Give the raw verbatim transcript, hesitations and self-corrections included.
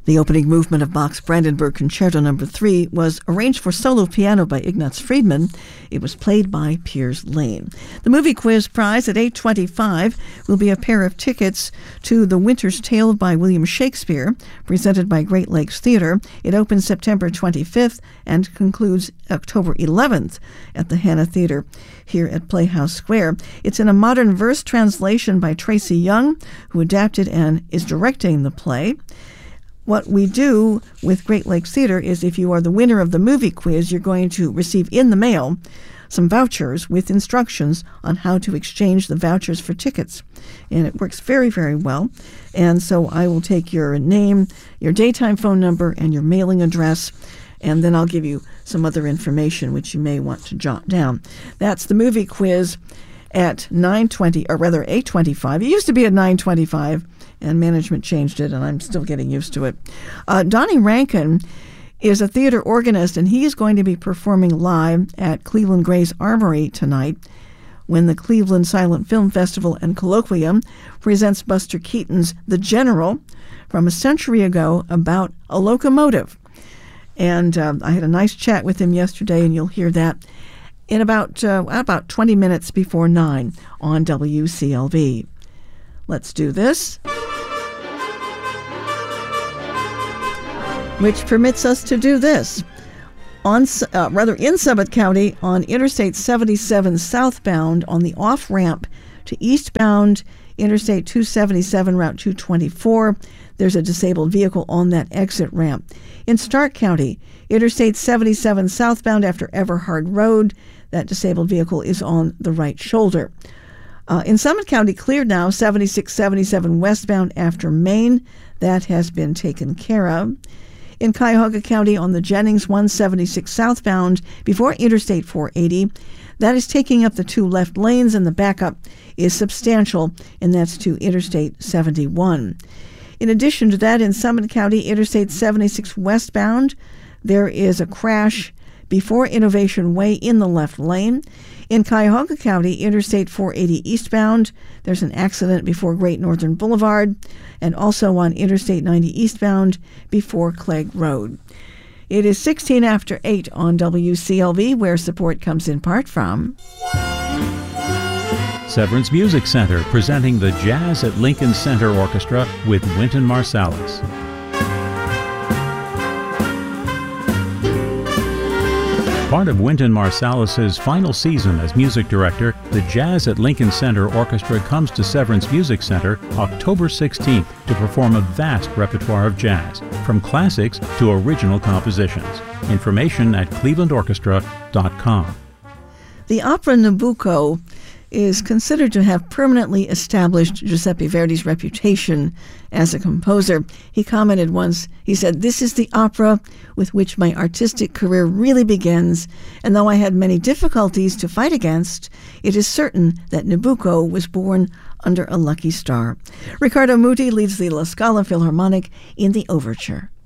The opening movement of Bach's Brandenburg Concerto Number three was arranged for solo piano by Ignaz Friedman. It was played by Piers Lane. The movie quiz prize at eight twenty-five will be a pair of tickets to The Winter's Tale by William Shakespeare, presented by Great Lakes Theatre. It opens September twenty-fifth and concludes October eleventh at the Hannah Theatre here at Playhouse Square. It's in a modern verse translation by Tracy Young, who adapted and is directing the play. What we do with Great Lakes Theatre is if you are the winner of the movie quiz, you're going to receive in the mail some vouchers with instructions on how to exchange the vouchers for tickets. And it works very, very well. And so I will take your name, your daytime phone number, and your mailing address, and then I'll give you some other information which you may want to jot down. That's the movie quiz at nine twenty, or rather eight twenty-five. It used to be at nine twenty-five, and management changed it, and I'm still getting used to it. Uh, Donnie Rankin is a theater organist, and he is going to be performing live at Cleveland Gray's Armory tonight when the Cleveland Silent Film Festival and Colloquium presents Buster Keaton's The General from a century ago about a locomotive. And uh, I had a nice chat with him yesterday, and you'll hear that in about, uh, about twenty minutes before nine on W C L V. Let's do this, which permits us to do this. On, uh, rather, in Summit County, on Interstate seventy-seven southbound on the off-ramp to eastbound Interstate two seventy-seven, Route two twenty-four, there's a disabled vehicle on that exit ramp. In Stark County, Interstate seventy-seven southbound after Everhard Road, that disabled vehicle is on the right shoulder. Uh, in Summit County, cleared now, seventy-six seventy-seven westbound after Maine. That has been taken care of. In Cuyahoga County, on the Jennings one seventy-six southbound before Interstate four eighty, that is taking up the two left lanes, and the backup is substantial, and that's to Interstate seventy-one. In addition to that, in Summit County, Interstate seventy-six westbound, there is a crash before Innovation Way in the left lane. In Cuyahoga County, Interstate four eighty eastbound, there's an accident before Great Northern Boulevard, and also on Interstate ninety eastbound before Clegg Road. It is sixteen after eight on W C L V, where support comes in part from Severance Music Center, presenting the Jazz at Lincoln Center Orchestra with Wynton Marsalis. Part of Wynton Marsalis's final season as music director, the Jazz at Lincoln Center Orchestra comes to Severance Music Center October sixteenth to perform a vast repertoire of jazz, from classics to original compositions. Information at cleveland orchestra dot com. The opera Nabucco is considered to have permanently established Giuseppe Verdi's reputation as a composer. He commented once, he said, "This is the opera with which my artistic career really begins, and though I had many difficulties to fight against, it is certain that Nabucco was born under a lucky star." Riccardo Muti leads the La Scala Philharmonic in the overture.